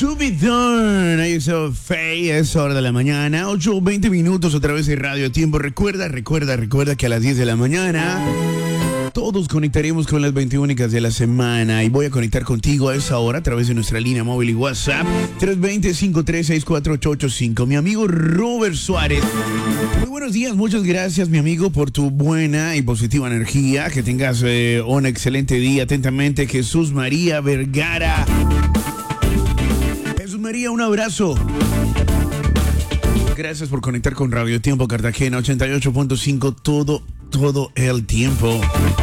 Subidón, ahí está Faye, a esa hora de la mañana, 8:20 minutos a través de Radio Tiempo. Recuerda que a las 10 de la mañana todos conectaremos con las 20 únicas de la semana y voy a conectar contigo a esa hora a través de nuestra línea móvil y WhatsApp 320-5364885. Mi amigo Robert Suárez. Muy buenos días, muchas gracias mi amigo por tu buena y positiva energía. Que tengas un excelente día. Atentamente, Jesús María Vergara. Jesús María, un abrazo. Gracias por conectar con Radio Tiempo Cartagena 88.5 todo el tiempo.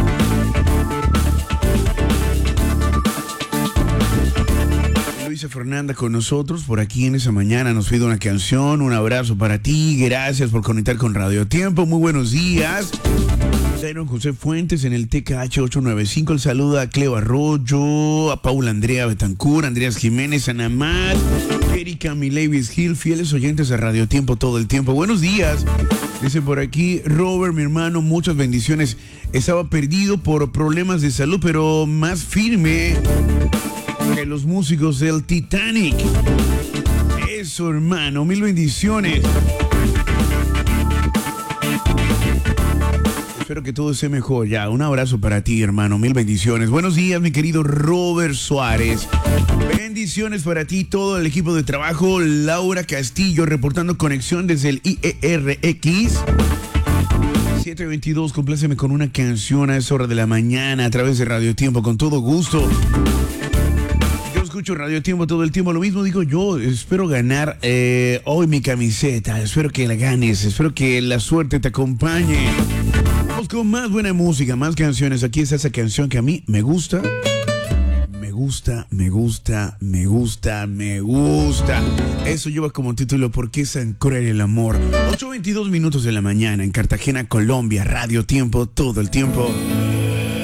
Luisa Fernanda con nosotros por aquí en esa mañana. Nos pide una canción. Un abrazo para ti. Gracias por conectar con Radio Tiempo. Muy buenos días. Jairo José Fuentes en el TKH 895. El saludo a Cleo Arroyo, a Paula Andrea Betancur, Andreas Jiménez, Ana Mar, Erika Milevis Gil, fieles oyentes a Radio Tiempo todo el tiempo. Buenos días. Dice por aquí, Robert, mi hermano, muchas bendiciones. Estaba perdido por problemas de salud, pero más firme que los músicos del Titanic. Eso, hermano, mil bendiciones. Espero que todo esté mejor ya. Un abrazo para ti, hermano. Mil bendiciones. Buenos días, mi querido Robert Suárez. Bendiciones para ti, todo el equipo de trabajo. Laura Castillo reportando conexión desde el IERX 722. Compláceme con una canción a esa hora de la mañana a través de Radio Tiempo, con todo gusto. Yo escucho Radio Tiempo todo el tiempo. Lo mismo digo yo. Espero ganar hoy mi camiseta. Espero que la ganes. Espero que la suerte te acompañe. Vamos con más buena música, más canciones. Aquí está esa canción que a mí me gusta. Me gusta. Eso lleva como título ¿Por qué es tan cruel el amor? 8:22 minutos de la mañana en Cartagena, Colombia. Radio Tiempo todo el tiempo.